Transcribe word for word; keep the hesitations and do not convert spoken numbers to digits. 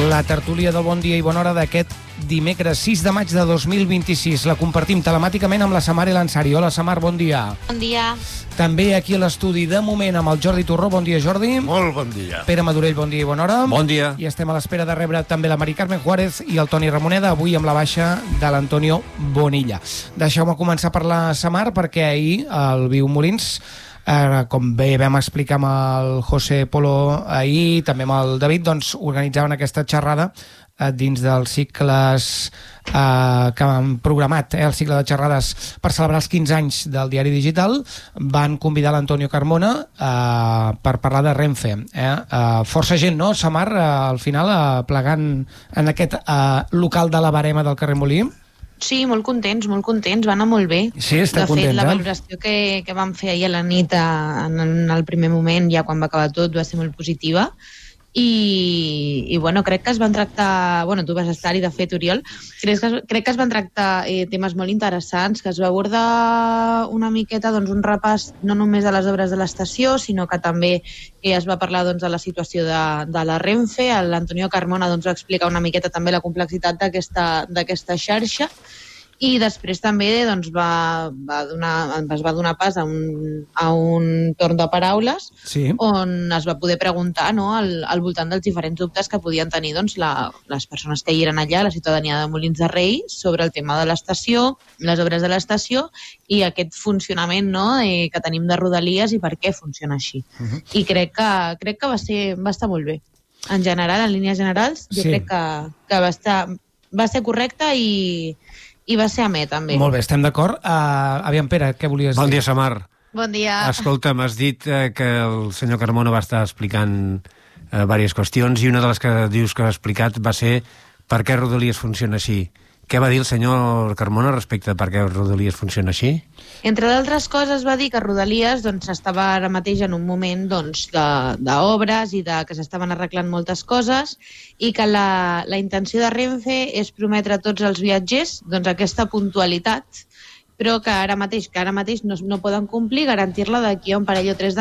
La tertúlia del Bon Dia i Bona Hora d'aquest dimecres sis de maig de dos mil vint-i-sis. La compartim telemàticament amb la Samar El Ansari. Hola, Samar, bon dia. Bon dia. També aquí a l'estudi, de moment, amb el Jordi Torró. Bon dia, Jordi. Molt bon dia. Pere Madurell, bon dia i bona hora. Bon dia. I estem a l'espera de rebre també la Mari Carmen Juárez i el Toni Ramoneda, avui amb la baixa de l'Antonio Bonilla. Deixeu-me començar per la Samar, perquè ahir el Viu Molins, Eh, com bé vam explicar amb el José Polo ahir, també amb el David, doncs organitzaven aquesta xerrada eh, dins dels cicles eh, que han programat, eh, el cicle de xerrades per celebrar els quinze anys del diari digital. Van convidar l'Antonio Carmona eh, per parlar de Renfe. Eh? Eh, força gent, no, Samar, eh, al final eh, plegant en aquest eh, local de la Barema del carrer Molí? Sí, molt contents, molt contents, va anar molt bé. Sí, està de contenta. fet, la valoració que, que vam fer ahir a la nit a, en el primer moment, ja quan va acabar tot, va ser molt positiva. I, i bueno, crec que es van tractar, bueno, tu vas estar-hi de fet, Oriol, crec que, crec que es van tractar eh, temes molt interessants, que es va abordar una miqueta doncs, un repàs no només de les obres de l'estació, sinó que també eh, es va parlar doncs, de la situació de, de la Renfe. L'Antonio Carmona doncs, va explicar una miqueta també la complexitat d'aquesta d'aquesta xarxa. I després també doncs, va, va donar, es va donar pas a un, a un torn de paraules, sí, on es va poder preguntar, no, al, al voltant dels diferents dubtes que podien tenir doncs, la, les persones que hi eren allà, la ciutadania de Molins de Rei, sobre el tema de l'estació, les obres de l'estació i aquest funcionament, no, eh, que tenim de Rodalies i per què funciona així. Uh-huh. I crec que, crec que va, ser, va estar molt bé. En general, en línies generals, jo sí. crec que, que va, estar, va ser correcte i... i va ser amè, també. Molt bé, estem d'acord. Uh, aviam, Pere, què volies bon dir? Bon dia, Samar. Bon dia. Escolta, m'has dit eh, que el senyor Carmona va estar explicant eh, diverses qüestions i una de les que dius que ha explicat va ser per què Rodalies funciona així. Què va dir el senyor Carmona respecte a per què Rodalies funciona així? Entre d'altres coses va dir que Rodalies doncs, estava ara mateix en un moment doncs, d'obres i de, que s'estaven arreglant moltes coses i que la, la intenció de Renfe és prometre a tots els viatgers doncs, aquesta puntualitat, però que ara mateix que ara mateix no, no poden complir, garantir-la d'aquí a un parell o tres